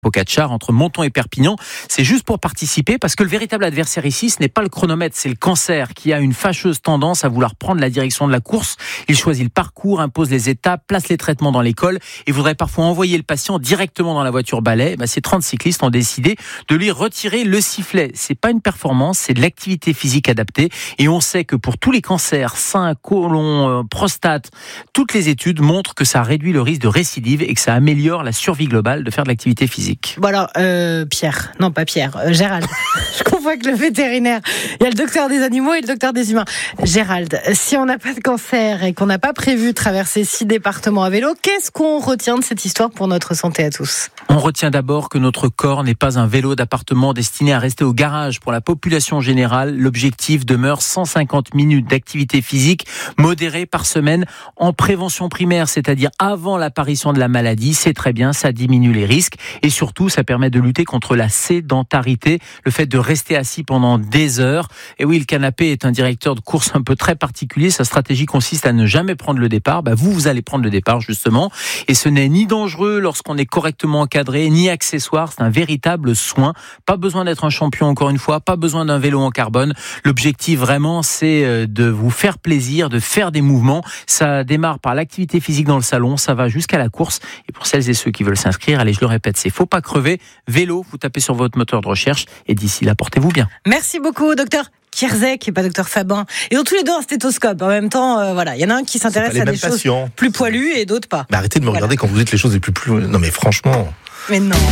Pogačar entre Menton et Perpignan. C'est juste pour participer parce que le véritable adversaire ici, ce n'est pas le chronomètre, c'est le cancer qui a une fâcheuse tendance à vouloir prendre la direction de la course. Il choisit le parcours, impose les étapes, place les traitements dans l'école et voudrait parfois envoyer le patient directement dans la voiture balai. Ces 30 cyclistes ont décidé de lui retirer le sifflet. C'est pas une performance, c'est de l'activité physique adaptée et on sait que pour tous les cancers, sein, côlon, prostate, toutes les études montrent que ça réduit le risque de récidive et que ça améliore la survie globale de faire de l'activité physique. Bon alors, Pierre, non pas Pierre, Gérald, je confonds avec le vétérinaire, il y a le docteur des animaux et le docteur des humains. Gérald, si on n'a pas de cancer et qu'on n'a pas prévu traverser 6 départements à vélo, qu'est-ce qu'on retient de cette histoire pour notre santé à tous ? On retient d'abord que notre corps n'est pas un vélo d'appartement destiné à rester au garage. Pour la population générale, l'objectif demeure 150 minutes d'activité physique modérée par semaine en prévention primaire, c'est-à-dire avant l'apparition de la maladie. C'est très bien, ça diminue les risques et surtout, ça permet de lutter contre la sédentarité, le fait de rester assis pendant des heures. Et oui, le canapé est un directeur de course un peu très particulier. Sa stratégie consiste à ne jamais prendre le départ. Vous allez prendre le départ, justement. Et ce n'est ni dangereux lorsqu'on est correctement encadré, ni accessoire. C'est un véritable soin. Pas besoin d'être un champion, encore une fois. Pas besoin d'un vélo en carbone. L'objectif, vraiment, c'est de vous faire plaisir, de faire des mouvements. Ça démarre par l'activité physique dans le salon. Ça va jusqu'à la course. Et pour celles et ceux qui veulent s'inscrire, allez, je le répète, c'est faut pas crever. Vélo, vous tapez sur votre moteur de recherche et d'ici là, portez-vous bien. Merci beaucoup, docteur Kierzek et pas docteur Fabin. Et ont tous les deux un stéthoscope. En même temps, voilà, il y en a un qui s'intéresse à des choses plus poilues et d'autres pas. Arrêtez de me regarder quand vous dites les choses les plus. Non mais franchement. Mais non.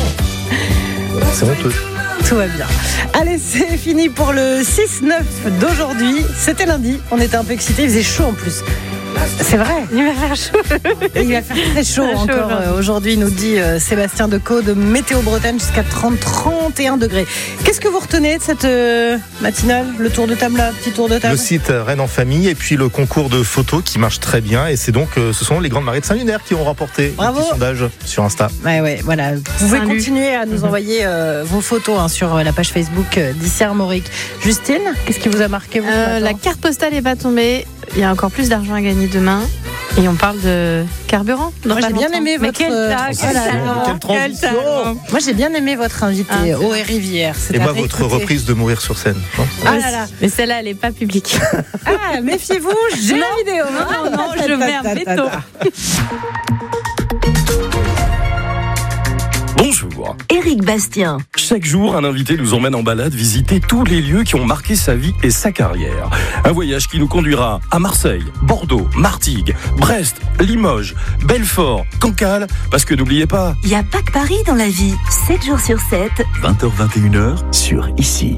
C'est honteux. Tout va bien. Allez, c'est fini pour le 6-9 d'aujourd'hui. C'était lundi, on était un peu excités, il faisait chaud en plus. C'est vrai. Il va faire chaud. Il va faire très chaud encore aujourd'hui, nous dit Sébastien Decaux de Météo Bretagne, jusqu'à 30-31 degrés. Qu'est-ce que vous retenez de cette matinale ? Le tour de table là, petit tour de table. Le site Rennes en famille et puis le concours de photos qui marche très bien. Et c'est donc, ce sont les Grandes Marées de Saint-Lunaire qui ont remporté le petit sondage sur Insta. Ouais, voilà. Vous pouvez continuer à nous envoyer vos photos sur la page Facebook d'Ici Armorique. Justine, qu'est-ce qui vous a marqué vous, la carte postale n'est pas tombée. Il y a encore plus d'argent à gagner demain. Et on parle de carburant. Moi, j'ai bien aimé votre... Quelle transition. Moi, j'ai bien aimé votre invité, OR Rivière. Et moi, votre reprise de Mourir sur scène. Ah là là. Mais celle-là, elle n'est pas publique. Ah, méfiez-vous, j'ai la vidéo. Non, je mets un veto. Bonjour. Éric Bastien. Chaque jour, un invité nous emmène en balade visiter tous les lieux qui ont marqué sa vie et sa carrière. Un voyage qui nous conduira à Marseille, Bordeaux, Martigues, Brest, Limoges, Belfort, Cancale, parce que n'oubliez pas... Il n'y a pas que Paris dans la vie. 7 jours sur 7. 20h-21h sur Ici.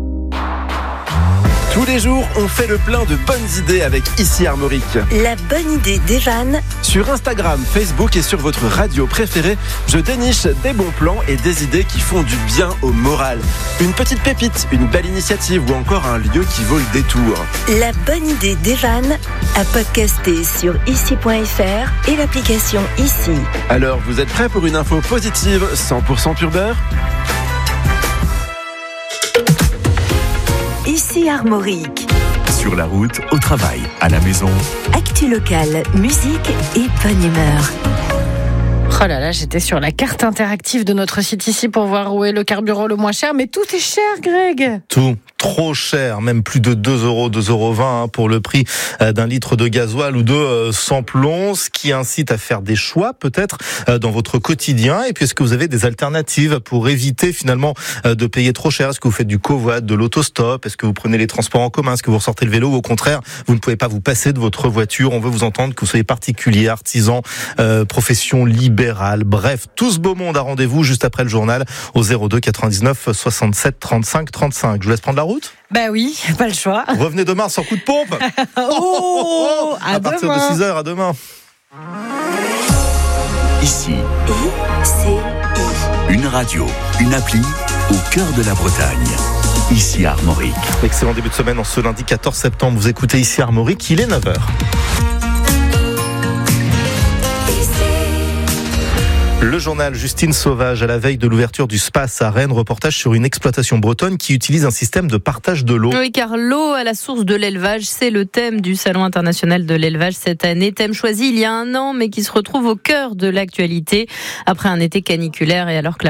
Tous les jours, on fait le plein de bonnes idées avec Ici Armorique. La bonne idée d'Evan. Sur Instagram, Facebook et sur votre radio préférée, je déniche des bons plans et des idées qui font du bien au moral. Une petite pépite, une belle initiative ou encore un lieu qui vaut le détour. La bonne idée d'Evan à podcaster sur ici.fr et l'application Ici. Alors, vous êtes prêts pour une info positive 100% pur beurre ? Ici Armorique. Sur la route, au travail, à la maison. Actu locale, musique et bonne humeur. Oh là là, j'étais sur la carte interactive de notre site ici pour voir où est le carburant le moins cher. Mais tout est cher, Greg. Tout. Trop cher, même plus de 2,20 € pour le prix d'un litre de gasoil ou de samplon, ce qui incite à faire des choix peut-être dans votre quotidien. Et puis est-ce que vous avez des alternatives pour éviter finalement de payer trop cher ? Est-ce que vous faites du covoit, de l'autostop ? Est-ce que vous prenez les transports en commun ? Est-ce que vous ressortez le vélo ou au contraire vous ne pouvez pas vous passer de votre voiture ? On veut vous entendre, que vous soyez particulier, artisan, profession libérale. Bref, tout ce beau monde a rendez-vous juste après le journal au 02 99 67 35 35. Je vous laisse prendre la route. Bah oui, pas le choix. Revenez demain sans coup de pompe. À partir de 6h, à demain. Ici. I-C-I. Une radio, une appli au cœur de la Bretagne. Ici Armorique. Excellent début de semaine en ce lundi 14 septembre. Vous écoutez Ici Armorique, il est 9h. Le journal Justine Sauvage, à la veille de l'ouverture du Space à Rennes, reportage sur une exploitation bretonne qui utilise un système de partage de l'eau. Oui, car l'eau à la source de l'élevage, c'est le thème du Salon international de l'élevage cette année. Thème choisi il y a un an, mais qui se retrouve au cœur de l'actualité après un été caniculaire et alors que la